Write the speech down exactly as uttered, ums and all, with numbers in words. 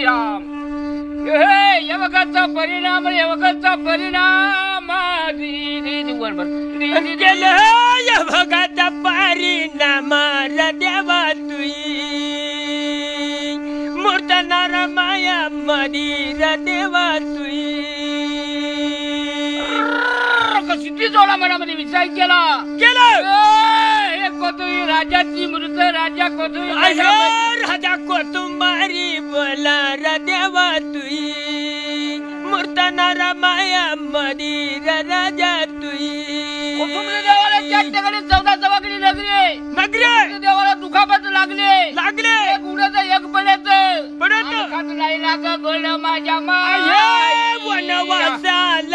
श्याम हे यवकाचा परिणाम यवकाचा परिणाम केलं यवकाचा परिणाम र देवा तुई मूर्त नर माया मधी र देवा तुई सिद्धी जोडा मनामध्ये विचार केला केलं हे कोतुई राजाची मृत राजा कोतुई राजा कोतुंबारी बोला र देवा तुई मूर्त नर माया मधी र राजा तुई देवाला त्या ठिकाणी चौदा चवाकडी नगरी नगरी देवाला दुखापत लागले लागले एक उडत एक पडत पडत खात नाही लाग गोल माझ्या मा वनवासा